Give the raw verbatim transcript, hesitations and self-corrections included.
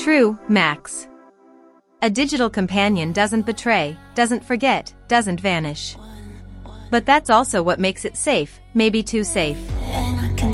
True, Max. A digital companion doesn't betray, doesn't forget, doesn't vanish. But that's also what makes it safe, maybe too safe.